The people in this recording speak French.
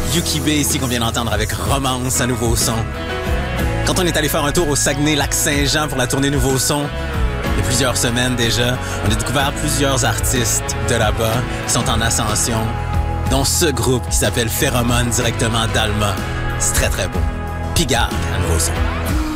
Yuki B ici qu'on vient d'entendre avec Romance à Nouveau Son. Quand on est allé faire un tour au Saguenay-Lac-Saint-Jean pour la tournée Nouveau Son, il y a plusieurs semaines déjà, on a découvert plusieurs artistes de là-bas qui sont en ascension, dont ce groupe qui s'appelle Pheromone directement d'Alma. C'est très très beau. Pigalle à Nouveau Son.